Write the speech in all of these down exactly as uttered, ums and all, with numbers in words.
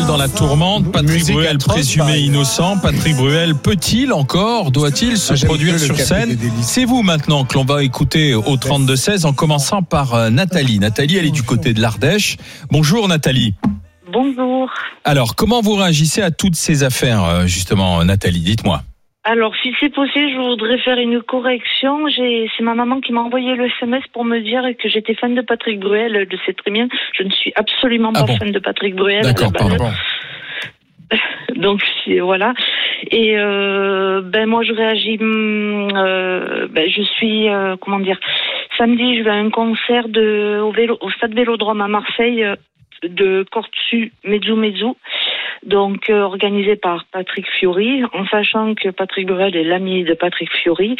dans la tourmente. Patrick Bruel présumé innocent. Patrick Bruel peut-il encore, doit-il se ah, produire sur scène? C'est vous maintenant que l'on va écouter au trente-deux seize en commençant par Nathalie. Nathalie, elle est du côté de l'Ardèche. Bonjour Nathalie. Bonjour. Alors, comment vous réagissez à toutes ces affaires, justement, Nathalie? Dites-moi. Alors, si c'est possible, je voudrais faire une correction. J'ai, c'est ma maman qui m'a envoyé le S M S pour me dire que j'étais fan de Patrick Bruel. Elle le sait très bien. Je ne suis absolument pas ah bon. fan de Patrick Bruel. D'accord, pardon. Donc, voilà. Et euh, ben moi, je réagis. Euh, ben, je suis, euh, comment dire, samedi, je vais à un concert de, au, vélo, au stade Vélodrome à Marseille euh, de Cortu Mezzu Mezzu. Donc euh, organisé par Patrick Fiori, en sachant que Patrick Bruel est l'ami de Patrick Fiori.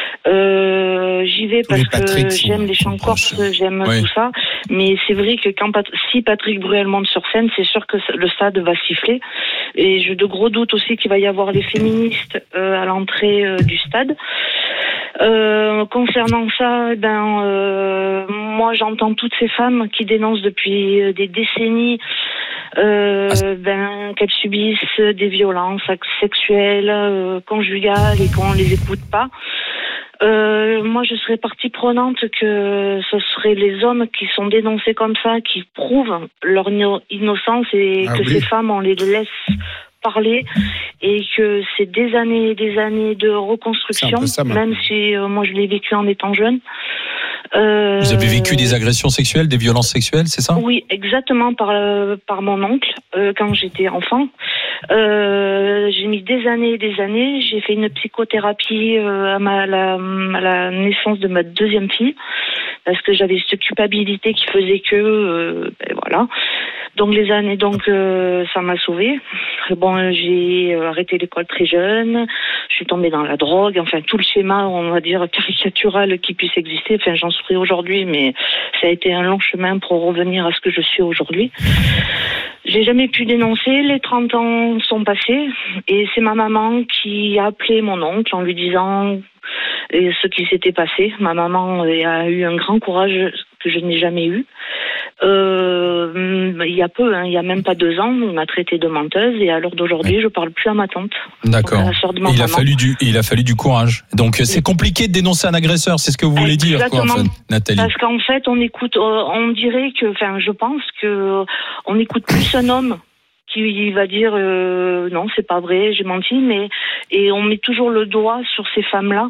Euh, j'y vais parce que j'aime les chants corses, j'aime oui. tout ça. Mais c'est vrai que quand Pat- si Patrick Bruel monte sur scène, c'est sûr que le stade va siffler. Et j'ai de gros doutes aussi qu'il va y avoir les féministes euh, à l'entrée euh, du stade. Euh, concernant ça, ben euh, moi j'entends toutes ces femmes qui dénoncent depuis des décennies euh, ben qu'elles subissent des violences sexuelles, euh, conjugales et qu'on les écoute pas. Euh, moi, je serais partie prenante que ce seraient les hommes qui sont dénoncés comme ça, qui prouvent leur innocence et ah, que oui. ces femmes, on les laisse parler et que c'est des années et des années de reconstruction, ça, même si euh, moi je l'ai vécu en étant jeune. Euh, Vous avez vécu des agressions sexuelles, des violences sexuelles, c'est ça? Oui, exactement, par, euh, par mon oncle, euh, quand j'étais enfant. Euh, j'ai mis des années et des années. J'ai fait une psychothérapie euh, à, ma, la, à la naissance de ma deuxième fille, parce que j'avais cette culpabilité qui faisait que... Euh, ben voilà. Donc les années, donc euh, ça m'a sauvée. Bon, j'ai arrêté l'école très jeune, je suis tombée dans la drogue, enfin tout le schéma, on va dire, caricatural qui puisse exister. Enfin, j'en souffrais aujourd'hui, mais ça a été un long chemin pour revenir à ce que je suis aujourd'hui. J'ai jamais pu dénoncer, les trente ans sont passés, et c'est ma maman qui a appelé mon oncle en lui disant ce qui s'était passé. Ma maman a eu un grand courage que je n'ai jamais eu. Euh, il y a peu, hein, il y a même pas deux ans, il m'a traité de menteuse et à l'heure d'aujourd'hui, je parle plus à ma tante. D'accord. La sœur de ma il maman. a fallu du, il a fallu du courage. Donc c'est oui. compliqué de dénoncer un agresseur, c'est ce que vous voulez Exactement. dire, quoi, en fait, Nathalie. Parce qu'en fait, on écoute, on dirait que, enfin, je pense que on écoute plus un homme qui va dire euh, non, c'est pas vrai, j'ai menti, mais et on met toujours le doigt sur ces femmes-là.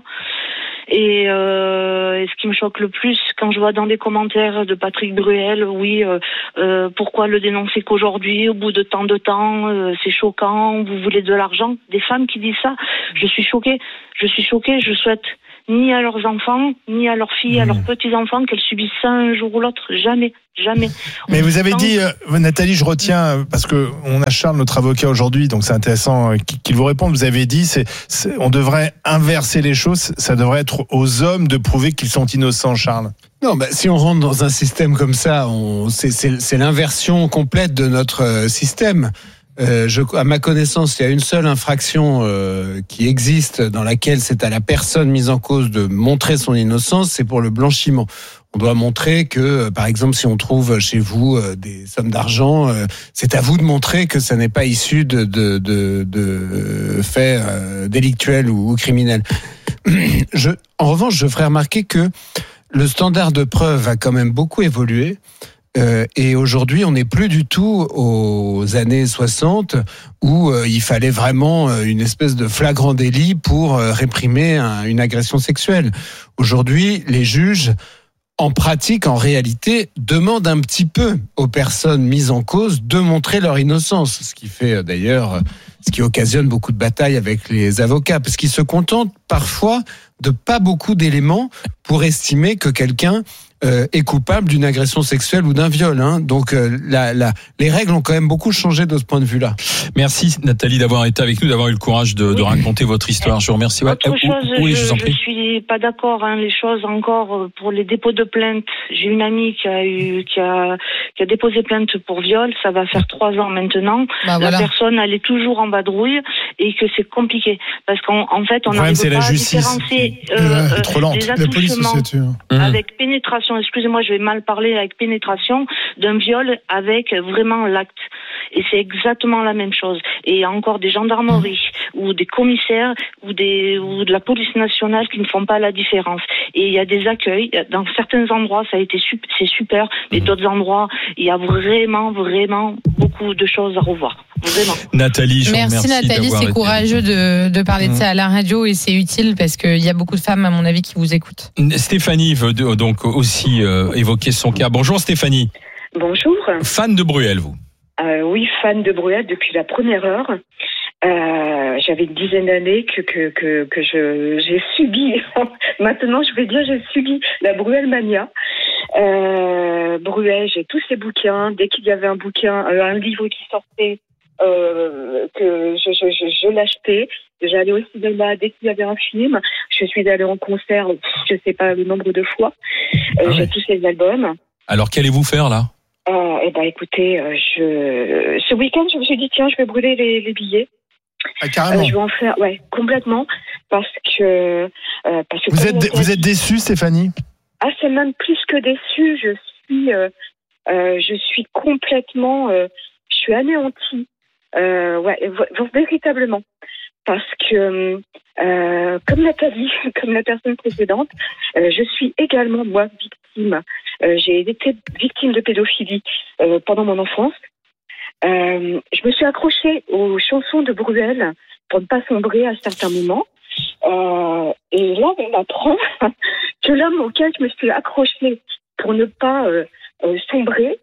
Et, euh, et ce qui me choque le plus, quand je vois dans les commentaires de Patrick Bruel, oui, euh, euh, pourquoi le dénoncer qu'aujourd'hui, au bout de tant de temps, euh, c'est choquant, vous voulez de l'argent. Des femmes qui disent ça, je suis choquée, je suis choquée, je souhaite ni à leurs enfants, ni à leurs filles, mmh. à leurs petits-enfants qu'elles subissent ça un jour ou l'autre, jamais. Jamais. Mais on vous avez dit, euh, Nathalie, je retiens, parce que on a Charles, notre avocat aujourd'hui, donc c'est intéressant qu'il vous réponde. Vous avez dit, c'est, c'est, on devrait inverser les choses, ça devrait être aux hommes de prouver qu'ils sont innocents, Charles. Non, bah, si on rentre dans un système comme ça, on, c'est, c'est, c'est l'inversion complète de notre système. Euh, je, à ma connaissance, il y a une seule infraction euh, qui existe dans laquelle c'est à la personne mise en cause de montrer son innocence, c'est pour le blanchiment. On doit montrer que, par exemple, si on trouve chez vous des sommes d'argent, c'est à vous de montrer que ça n'est pas issu de, de, de, de faits délictuels ou criminels. Je, en revanche, je ferai remarquer que le standard de preuve a quand même beaucoup évolué. Euh, et aujourd'hui, on n'est plus du tout aux années soixante où euh, il fallait vraiment euh, une espèce de flagrant délit pour euh, réprimer un, une agression sexuelle. Aujourd'hui, les juges, en pratique, en réalité, demandent un petit peu aux personnes mises en cause de montrer leur innocence. Ce qui fait euh, d'ailleurs, euh, ce qui occasionne beaucoup de batailles avec les avocats, parce qu'ils se contentent parfois de pas beaucoup d'éléments pour estimer que quelqu'un Euh, est coupable d'une agression sexuelle ou d'un viol. Hein. Donc euh, la, la, les règles ont quand même beaucoup changé de ce point de vue-là. Merci Nathalie d'avoir été avec nous, d'avoir eu le courage de, oui. de raconter votre histoire. Je vous remercie. Autre euh, chose, oui, je, je, vous en prie. je suis pas d'accord. Hein, les choses encore pour les dépôts de plainte. J'ai une amie qui a eu, qui a, qui a déposé plainte pour viol. Ça va faire trois ans maintenant. Bah, voilà. La personne, elle est toujours en vadrouille et que c'est compliqué parce qu'en en fait, on n'arrive pas à différencier euh, euh, les attouchements avec pénétration. Excusez-moi, je vais mal parler avec pénétration d'un viol avec vraiment l'acte. Et c'est exactement la même chose. Et il y a encore des gendarmeries ou des commissaires ou des ou de la police nationale qui ne font pas la différence. Et il y a des accueils. Dans certains endroits, ça a été super, c'est super, mais d'autres endroits, il y a vraiment, vraiment beaucoup de choses à revoir. Vraiment. Nathalie, je merci, merci Nathalie, c'est été. courageux de, de parler de ça à la radio et c'est utile parce qu'il y a beaucoup de femmes, à mon avis, qui vous écoutent. Stéphanie veut donc aussi euh, évoquer son cas. Bonjour Stéphanie. Bonjour. Fan de Bruel, vous? Euh, oui, fan de Bruel depuis la première heure. Euh, j'avais une dizaine d'années que que que, que je j'ai subi. Maintenant, je vais dire j'ai subi la Bruel mania. Euh, Bruel, j'ai tous ses bouquins. Dès qu'il y avait un bouquin, euh, un livre qui sortait, euh, que je je je, je l'achetais. J'allais au cinéma dès qu'il y avait un film. Je suis allée en concert, je sais pas le nombre de fois. Euh, ah ouais. J'ai tous ses albums. Alors qu'allez-vous faire là? Euh, eh ben, écoutez, euh, je, ce week-end, je me suis dit, tiens, je vais brûler les, les billets. Ah, carrément. Euh, je vais en faire, ouais, complètement, parce que, euh, parce que vous êtes, vous êtes déçue, Stéphanie? Ah, c'est même plus que déçue. Je suis, euh, euh, je suis complètement, euh, je suis anéantie. Euh, ouais, véritablement. Parce que, euh, comme Nathalie, comme la personne précédente, euh, je suis également, moi, victime. Euh, j'ai été victime de pédophilie euh, pendant mon enfance. Euh, je me suis accrochée aux chansons de Bruel pour ne pas sombrer à certains moments. Euh, et là, on apprend que l'homme auquel je me suis accrochée pour ne pas euh, euh, sombrer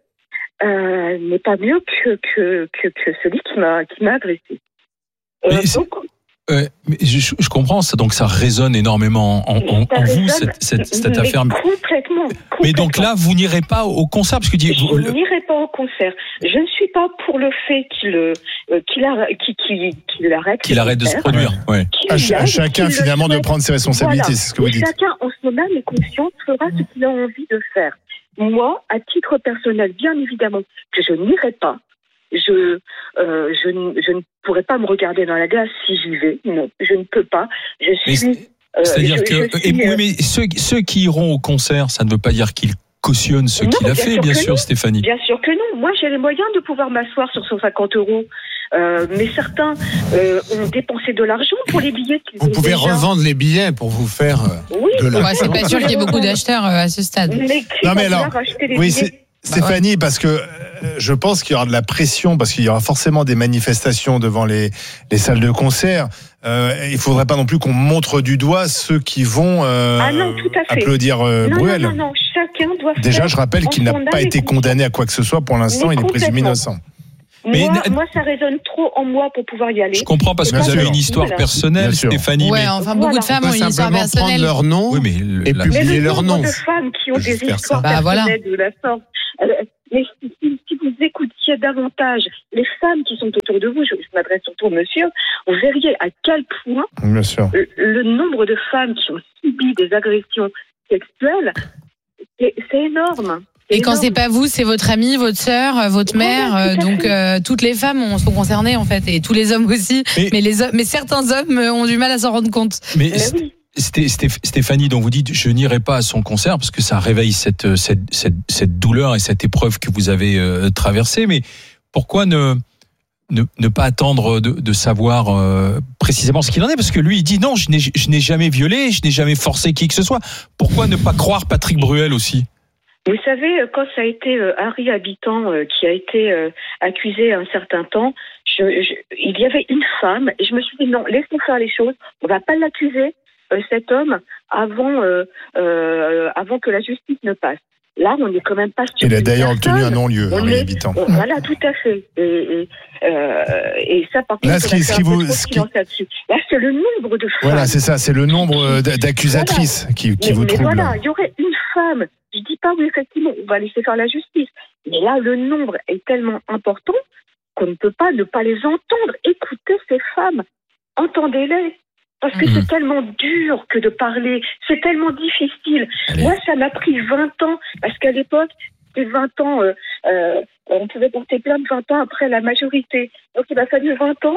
euh, n'est pas mieux que, que, que, que celui qui m'a, qui m'a agressée. Euh, donc, euh, mais je, je comprends ça, donc ça résonne énormément en, en, en vous cette, cette, cette affaire. Complètement, complètement. Mais donc là, vous n'irez pas au concert parce que je vous, le... n'irai pas au concert. Je ne suis pas pour le fait qu'il euh, qu'il, arrête, qu'il, qu'il, qu'il arrête, qu'il arrête de se produire. Ouais. À, ch- à chacun finalement de prendre ses responsabilités, voilà. C'est ce que vous Et dites. Chacun, en ce moment, est conscient, fera ce qu'il a envie de faire. Moi, à titre personnel, bien évidemment, que je n'irai pas. Je, euh, je, je ne pourrais pas me regarder dans la glace si j'y vais. Non, je ne peux pas. Je suis. Euh, C'est-à-dire je, que. Je suis, et, euh... oui, mais ceux, ceux qui iront au concert, ça ne veut pas dire qu'ils cautionnent ce non, qu'il a fait, bien sûr, non. Stéphanie. Bien sûr que non. Moi, j'ai les moyens de pouvoir m'asseoir sur cent cinquante euros. Euh, mais certains euh, ont dépensé de l'argent pour les billets. Vous pouvez déjà... revendre les billets pour vous faire euh, oui, de l'argent. Ouais, c'est pas sûr qu'il y ait beaucoup d'acheteurs euh, à ce stade. Mais qui non, mais va alors, acheter les oui, billets c'est... Stéphanie, parce que euh, je pense qu'il y aura de la pression, parce qu'il y aura forcément des manifestations devant les, les salles de concert. Euh, il ne faudrait pas non plus qu'on montre du doigt ceux qui vont euh, ah non, tout à fait. applaudir euh, non, Bruel. Non, non, non, chacun doit faire. Déjà, je rappelle qu'il n'a pas été condamné à quoi que ce soit pour l'instant, mais il est présumé innocent. Mais moi, moi, ça résonne trop en moi pour pouvoir y aller. Je comprends parce que vous avez une histoire voilà. personnelle, Stéphanie. Ouais, enfin, beaucoup voilà. de femmes ont une histoire personnelle. Prendre leur nom oui, mais le, et publier leur nom. Mais le nombre de femmes qui ont des histoires bah, personnelles voilà. de la sorte. Mais si, si vous écoutiez davantage les femmes qui sont autour de vous, je, je m'adresse surtout au monsieur, vous verriez à quel point Bien sûr. Le, le nombre de femmes qui ont subi des agressions sexuelles, c'est, c'est énorme. Et quand c'est pas vous, c'est votre amie, votre sœur, votre mère, euh, donc euh, toutes les femmes sont concernées en fait, et tous les hommes aussi. Mais, mais les hommes, mais certains hommes ont du mal à s'en rendre compte. Mais, mais oui. Stéphanie, dont vous dites, je n'irai pas à son concert parce que ça réveille cette cette cette, cette douleur et cette épreuve que vous avez euh, traversée. Mais pourquoi ne ne, ne pas attendre de, de savoir euh, précisément ce qu'il en est? Parce que lui, il dit non, je n'ai je n'ai jamais violé, je n'ai jamais forcé qui que ce soit. Pourquoi ne pas croire Patrick Bruel aussi? Vous savez, quand ça a été euh, Harry Habitant euh, qui a été euh, accusé un certain temps, je, je, il y avait une femme et je me suis dit non, laissons faire les choses, on va pas l'accuser, euh, cet homme, avant, euh, euh, avant que la justice ne passe. Là, on n'est quand même pas sur il a d'ailleurs obtenu un non-lieu, Harry est, Habitant. On, voilà, tout à fait. Et, et, euh, et ça, par contre, là, ce qui, ce qui vous, ce qui... là, c'est le nombre de femmes. Voilà, c'est ça, c'est le nombre d'accusatrices voilà. qui, qui mais, vous mais trouble. Voilà, il y aurait une femme. Je dis pas oui, effectivement, on va laisser faire la justice. Mais là, le nombre est tellement important qu'on ne peut pas ne pas les entendre. Écoutez ces femmes, entendez-les. Parce que mmh. c'est tellement dur que de parler, c'est tellement difficile. Allez. Moi, ça m'a pris vingt ans, parce qu'à l'époque, c'était vingt ans, euh, euh, on pouvait porter plainte vingt ans après la majorité. Donc il m'a fallu vingt ans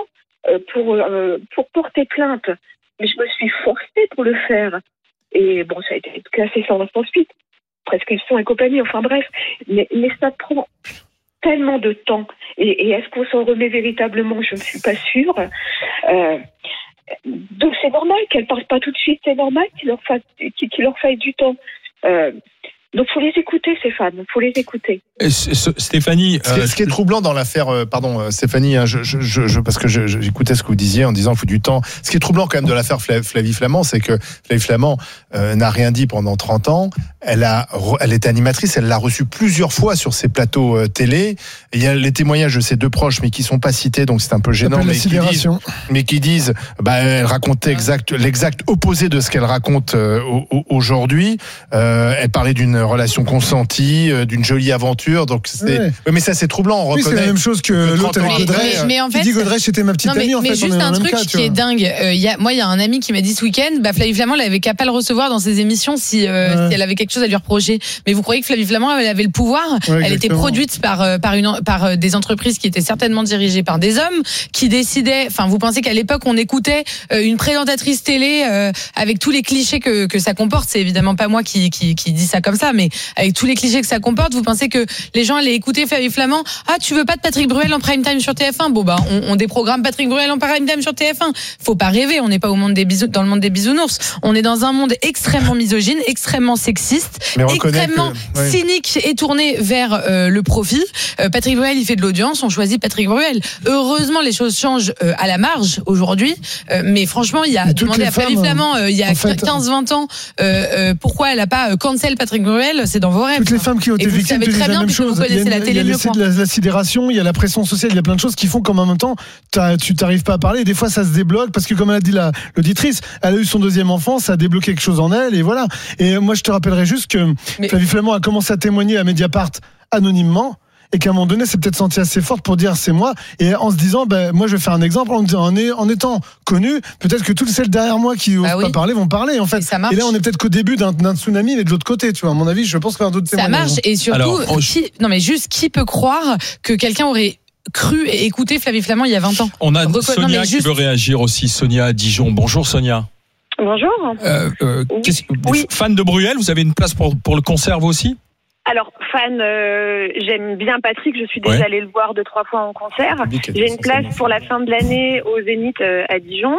euh, pour, euh, pour porter plainte. Mais je me suis forcée pour le faire. Et bon, ça a été classé sans, sans suite. Prescription et compagnie, enfin bref. Mais, mais ça prend tellement de temps. Et, et est-ce qu'on s'en remet véritablement? Je ne suis pas sûre. Euh, donc c'est normal qu'elles ne partent pas tout de suite. C'est normal qu'il leur faille, qu'il leur faille du temps. Euh, Donc, faut les écouter, ces femmes. Faut les écouter. Et Stéphanie, ce qui, est, ce qui est troublant dans l'affaire, euh, pardon, Stéphanie, hein, je, je, je, parce que je, j'écoutais ce que vous disiez en disant qu'il faut du temps. Ce qui est troublant quand même de l'affaire Flavie Flament, c'est que Flavie Flament euh, n'a rien dit pendant trente ans. Elle a, elle était animatrice, elle l'a reçue plusieurs fois sur ses plateaux euh, télé. Et il y a les témoignages de ses deux proches, mais qui sont pas cités, donc c'est un peu gênant. Mais qui, disent, mais qui disent, bah, elle racontait exact, l'exact opposé de ce qu'elle raconte euh, aujourd'hui. Euh, elle parlait d'une relation consentie, euh, d'une jolie aventure. Donc c'est, ouais. Ouais, mais ça c'est troublant. On oui, reconnaît. C'est la même chose que l'autre avec Godrej. Mais, mais en fait, qui dit Godrej c'était ma petite non, mais, amie. En mais fait, juste on est un dans le truc même cas, qui est dingue. Euh, y a, moi, il y a un ami qui m'a dit ce week-end, bah, Flavie Flament, elle avait qu'à pas le recevoir dans ses émissions si, euh, ouais. si elle avait quelque chose à lui reprocher. Mais vous croyez que Flavie Flament, elle avait le pouvoir? Ouais, elle était produite par par une par des entreprises qui étaient certainement dirigées par des hommes, qui décidaient. Enfin, vous pensez qu'à l'époque, on écoutait une présentatrice télé euh, avec tous les clichés que que ça comporte. C'est évidemment pas moi qui qui qui dit ça comme ça, mais avec tous les clichés que ça comporte, vous pensez que les gens allaient écouter Flavie Flament? Ah, tu veux pas de Patrick Bruel en prime time sur T F un? Bon bah, on, on déprogramme Patrick Bruel en prime time sur T F un. Faut pas rêver, on n'est pas au monde des bisous, dans le monde des bisounours. On est dans un monde extrêmement misogyne, extrêmement sexiste, extrêmement que, ouais. cynique et tourné vers euh, le profit. Euh, Patrick Bruel, il fait de l'audience, on choisit Patrick Bruel. Heureusement, les choses changent euh, à la marge aujourd'hui, euh, mais franchement, il y a demandé à Flavie Flament euh, il y a quinze vingt ans euh, euh, pourquoi elle a pas euh, cancel Patrick Bruel, c'est dans vos rêves. Toutes les femmes qui ont été victimes de la même chose. Vous connaissez la télé, il y a les, la, la sidération, il y a la pression sociale, il y a plein de choses qui font qu'en même temps, tu t'arrives pas à parler. Et des fois, ça se débloque parce que, comme elle a dit la, l'auditrice, elle a eu son deuxième enfant, ça a débloqué quelque chose en elle, et voilà. Et moi, je te rappellerai juste que Mais... Flavie Flament a commencé à témoigner à Mediapart anonymement. Et qu'à un moment donné, c'est peut-être senti assez forte pour dire c'est moi, et en se disant ben moi je vais faire un exemple en, en, en étant connu, peut-être que toutes celles derrière moi qui n'osent bah oui. pas parler vont parler en fait. Et, et là on est peut-être qu'au début d'un, d'un tsunami, mais de l'autre côté, tu vois. À mon avis, je pense qu'il y a d'autres témoignages. Ça marche, et surtout, Alors, on... qui, non mais juste qui peut croire que quelqu'un aurait cru et écouté Flavie Flament il y a vingt ans? On a Recon... Sonia non, juste... qui veut réagir aussi. Sonia à Dijon. Bonjour Sonia. Bonjour. Euh, euh, oui. Oui. Fan de Bruel, vous avez une place pour pour le concert vous aussi? Alors, fan, euh, j'aime bien Patrick, je suis déjà ouais. allée le voir deux, trois fois en concert. J'ai une place pour la fin de l'année au Zénith euh, à Dijon.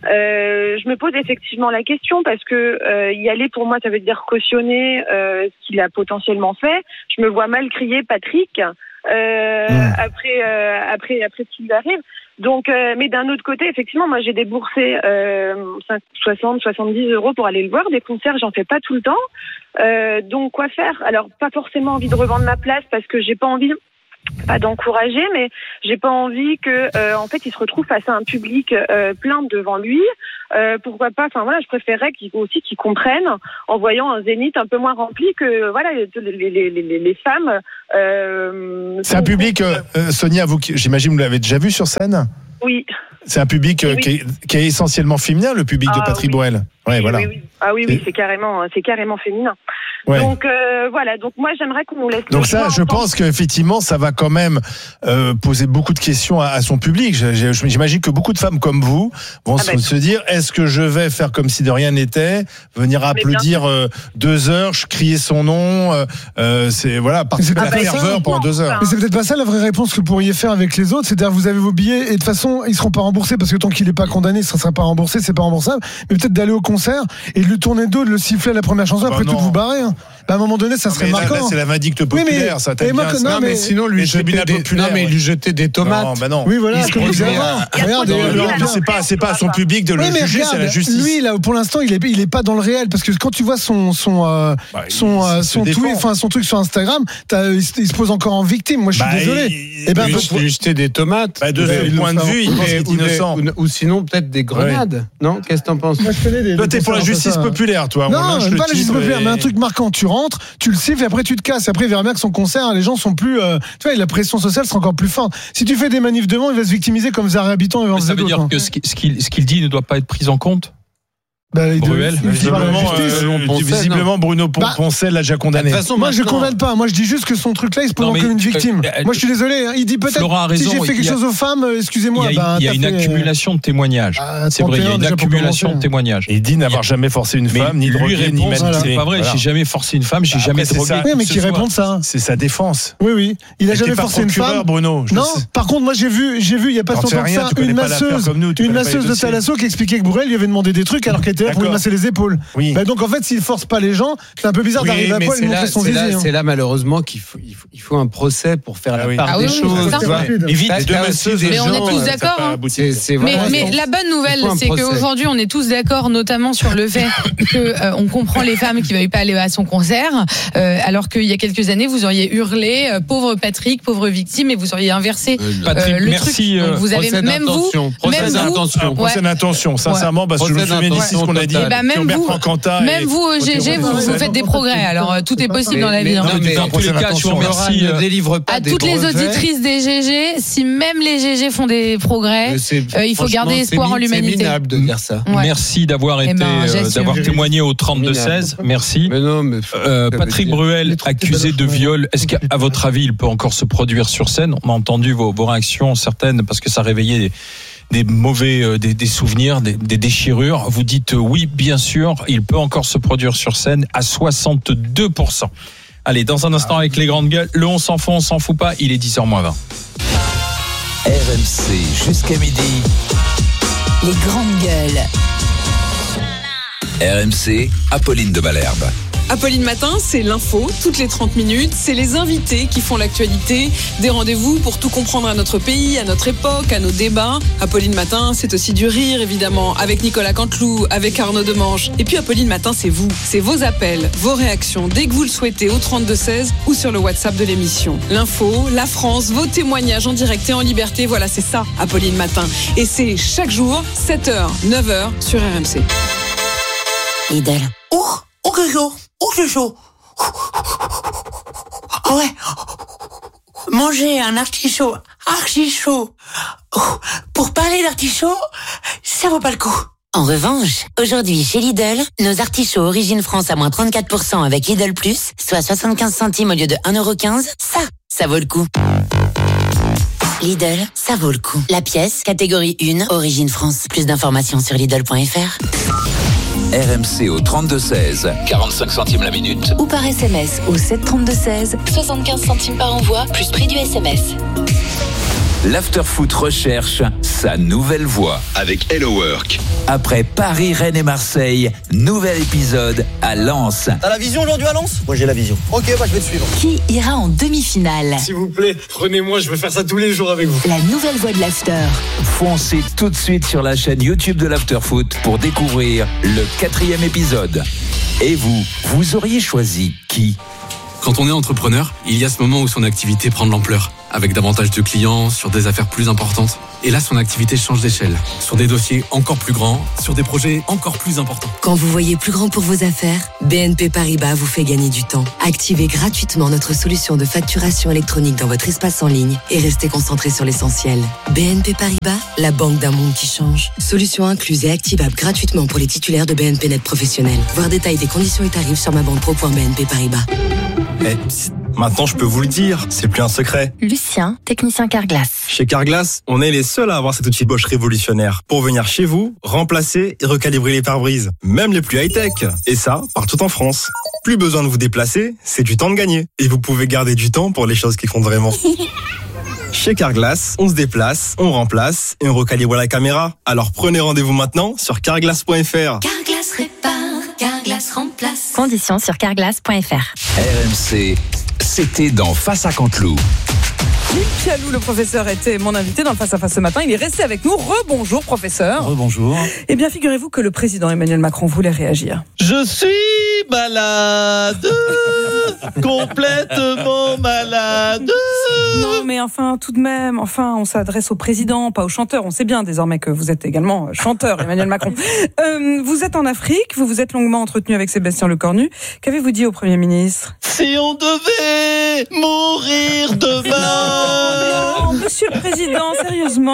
Euh, je me pose effectivement la question parce que euh, y aller pour moi, ça veut dire cautionner euh, ce qu'il a potentiellement fait. Je me vois mal crier Patrick euh, mmh. après, euh, après, après ce qui lui arrive. Donc, euh, mais d'un autre côté, effectivement, moi j'ai déboursé euh, soixante, soixante-dix euros pour aller le voir. Des concerts, j'en fais pas tout le temps. Euh, donc, quoi faire? Alors, pas forcément envie de revendre ma place parce que j'ai pas envie, pas d'encourager, mais j'ai pas envie que, euh, en fait, il se retrouve face à un public euh, plein devant lui. Euh, pourquoi pas? Enfin voilà, je préférerais qu'ils aussi qu'ils comprennent en voyant un Zénith un peu moins rempli que voilà les les les, les, les femmes. Euh, C'est un public, euh, Sonia, vous, j'imagine, vous l'avez déjà vu sur scène? Oui. C'est un public oui, oui. Qui, est, qui est essentiellement féminin, le public ah, de Patrick oui. Bruel. Ouais, oui, voilà. Oui, oui. Ah oui, oui, c'est carrément, c'est carrément féminin. Ouais. Donc euh, voilà, donc moi j'aimerais qu'on nous laisse. Donc ça, je pense qu'effectivement, ça va quand même euh, poser beaucoup de questions à, à son public. J'imagine que beaucoup de femmes comme vous vont ah se, bah, se dire est-ce que je vais faire comme si de rien n'était, venir applaudir euh, deux heures, je crier son nom, euh, euh, c'est voilà, participer à la ferveur pendant deux heures. Mais c'est peut-être pas ça la vraie réponse que vous pourriez faire avec les autres, c'est-à-dire vous avez vos billets et de toute façon ils seront pas remboursés parce que tant qu'il est pas condamné, il sera pas remboursé, c'est pas remboursable. Mais peut-être d'aller au concert et de lui tourner le dos, de le siffler à la première chanson, bah après non. tout vous barrer. Hein. Bah à un moment donné, ça serait marquant. Là, là, c'est la vindicte populaire, oui, mais, ça t'aime bien. Non, non, mais sinon lui jeter des, non, mais lui jeter des tomates. Non, bah non. Oui, voilà. Ce que vous avez Regardez, c'est pas, c'est pas à son public de le oui, juger, regarde, c'est la justice. Lui, là, pour l'instant, il est, il est pas dans le réel parce que quand tu vois son, son, euh, bah, son, euh, son tweet, enfin son truc sur Instagram, il se pose encore en victime. Moi, je suis bah, désolé. Et ben, jeter des tomates. De ce point de vue, il pense qu'il est innocent. Ou sinon, peut-être des grenades. Non, qu'est-ce que t'en penses? Toi, t'es pour la justice populaire, toi. Non, pas la justice populaire, mais un truc marquant. Tu rentres, tu le siffles et après tu te casses. Après, il verra bien que son concert, les gens sont plus. Euh, tu vois, la pression sociale sera encore plus forte. Si tu fais des manifs devant, il va se victimiser comme Zara Habitant et Ça veut dire que ce qu'il, ce qu'il dit ne doit pas être pris en compte? Bah, les deux. Bruel, visiblement, euh, visiblement Bruno Pon- Bah, Poncet l'a déjà condamné. De toute façon, Moi, je maintenant- condamne pas. Moi, je dis juste que son truc-là, il se Non, présente mais, comme une victime. euh, Moi, je suis désolé. hein. Il dit peut-être Florent a si raison, j'ai fait quelque il y a- chose aux femmes, euh, Il y excusez-moi. a, bah, il y a t'as une fait, euh, accumulation de témoignages. Ah, C'est vrai, il y a une trente et un déjà pour accumulation commencer. de témoignages. Et il dit n'avoir jamais forcé une Mais femme, ni lui drogué, ni répond, manipulé. c'est pas vrai, Voilà. j'ai jamais forcé une femme, j'ai Bah, jamais après, c'est drogué. ça. Oui, mais Ce qui soir. répond ça. C'est sa défense. Oui, oui. Il a Et jamais t'es pas forcé une procureur, femme. Bruno. Je Non, sais. par contre, moi j'ai vu, j'ai vu il y a pas T'en si sais longtemps que rien, ça, tu connais une pas l'affaire masseuse, comme nous, tu une connais pas les masseuse de dossiers. Thalasso qui expliquait que Bourrel lui avait demandé des trucs alors qu'elle était là pour lui D'accord. masser les épaules. Oui. Bah donc en fait, s'il force pas les gens, c'est un peu bizarre Oui, d'arriver à mais poil et c'est de montrer là, son c'est zizi. là, hein. c'est là malheureusement qu'il faut, il faut, il faut un procès pour faire Ah la oui. part Ah des oui, oui, choses. c'est ça. tu vois. Et vite, T'as- les deux t'as aussi masseuses. des Mais on est gens, tous euh, d'accord, ça a pas hein. abouti. C'est, c'est Mais, voilà. mais la bonne nouvelle, Il faut un c'est procès. qu'aujourd'hui, on est tous d'accord, notamment sur le fait que euh, on comprend les femmes qui ne veulent pas aller à son concert, euh, alors qu'il y a quelques années, vous auriez hurlé euh, pauvre Patrick, pauvre victime, et vous auriez inversé Euh, Patrick, euh, le merci. truc. Donc euh, vous avez procès même vous, d'intention. Procès même vous, d'intention. Un procès Ouais. d'intention, sincèrement, parce que je me Procès souviens d'ici ce qu'on a dit. d'intention Eh ben, même sur vous- Bertrand Cantat même et- vous, au G G, vous, vous faites des progrès. Alors euh, tout est possible dans la vie. hein. Non, mais dans tous les cas, je vous remercie. ne euh, délivre pas À des toutes les brevets. auditrices des G G, si même les G G font des progrès, Mais c'est- euh, il faut franchement, garder c'est espoir en mi- l'humanité. C'est minable de dire ça. Ouais. Merci d'avoir Eh été, ben, euh, j'assume. d'avoir témoigné au trente-deux seize. Merci. Mais non, mais Euh, ça veut Patrick dire- Bruel, Les trucs accusé de de baloche, viol, est-ce qu'à à votre avis, il peut encore se produire sur scène? On a entendu vos, vos réactions certaines parce que ça réveillait des, des mauvais, euh, des, des souvenirs, des, des déchirures. Vous dites euh, oui, bien sûr, il peut encore se produire sur scène à soixante-deux pour cent. Allez, dans un instant avec les grandes gueules, le on s'en fout, on s'en fout pas, il est dix heures moins vingt. R M C jusqu'à midi. Les grandes gueules. R M C, Apolline de Malherbe. Apolline Matin, c'est l'info, toutes les trente minutes. C'est les invités qui font l'actualité. Des rendez-vous pour tout comprendre à notre pays, à notre époque, à nos débats. Apolline Matin, c'est aussi du rire, évidemment, avec Nicolas Canteloup, avec Arnaud Demange. Et puis Apolline Matin, c'est vous. C'est vos appels, vos réactions, dès que vous le souhaitez, au trente-deux seize ou sur le WhatsApp de l'émission. L'info, la France, vos témoignages en direct et en liberté. Voilà, c'est ça, Apolline Matin. Et c'est chaque jour, sept heures, neuf heures, sur R M C. Lidl. Oh, oh que chaud, oh c'est chaud. Ah ouais. Manger un artichaut archi chaud. Oh, pour parler d'artichaut, ça vaut pas le coup. En revanche, aujourd'hui chez Lidl, nos artichauts Origine France à moins trente-quatre pour cent avec Lidl Plus, soit soixante-quinze centimes au lieu de un euro quinze, ça, ça vaut le coup. Lidl, ça vaut le coup. La pièce, catégorie un, Origine France. Plus d'informations sur Lidl point F R. R M C au trente-deux seize, quarante-cinq centimes la minute. Ou par S M S au sept trente-deux seize, soixante-quinze centimes par envoi, plus prix du S M S. L'Afterfoot recherche sa nouvelle voix avec Hello Work. Après Paris, Rennes et Marseille, nouvel épisode à Lens. T'as la vision aujourd'hui à Lens ? Moi j'ai la vision. Ok, bah je vais te suivre. Qui ira en demi-finale? S'il vous plaît, prenez-moi, je veux faire ça tous les jours avec vous. La nouvelle voix de l'After. Foncez tout de suite sur la chaîne YouTube de l'Afterfoot pour découvrir le quatrième épisode. Et vous, vous auriez choisi qui ? Quand on est entrepreneur, il y a ce moment où son activité prend de l'ampleur, avec davantage de clients, sur des affaires plus importantes. Et là, son activité change d'échelle, sur des dossiers encore plus grands, sur des projets encore plus importants. Quand vous voyez plus grand pour vos affaires, B N P Paribas vous fait gagner du temps. Activez gratuitement notre solution de facturation électronique dans votre espace en ligne et restez concentré sur l'essentiel. B N P Paribas, la banque d'un monde qui change. Solution incluse et activable gratuitement pour les titulaires de B N P Net professionnels. Voir détail des conditions et tarifs sur ma banque pro point b n p paribas. Eh, psst, maintenant je peux vous le dire, c'est plus un secret. Lucien, technicien Carglass. Chez Carglass, on est les seuls à avoir cet outil Bosch révolutionnaire pour venir chez vous, remplacer et recalibrer les pare-brises, même les plus high-tech. Et ça, partout en France. Plus besoin de vous déplacer, c'est du temps de gagner. Et vous pouvez garder du temps pour les choses qui comptent vraiment. Chez Carglass, on se déplace, on remplace et on recalibre la caméra. Alors prenez rendez-vous maintenant sur carglass point f r. Carglass répare, Carglass remplace. Conditions sur carglass point f r. R M C, c'était dans Face à Canteloup. Gilles Pialou, le professeur, était mon invité dans le Face à Face ce matin. Il est resté avec nous. Rebonjour, professeur. Rebonjour. Eh bien, figurez-vous que le président Emmanuel Macron voulait réagir. Je suis malade, complètement malade. Non, mais enfin, tout de même, enfin, on s'adresse au président, pas au chanteur. On sait bien désormais que vous êtes également chanteur, Emmanuel Macron. Euh, vous êtes en Afrique, vous vous êtes longuement entretenu avec Sébastien Lecornu. Qu'avez-vous dit au Premier ministre ? Si on devait mourir demain. Non, monsieur le président, sérieusement.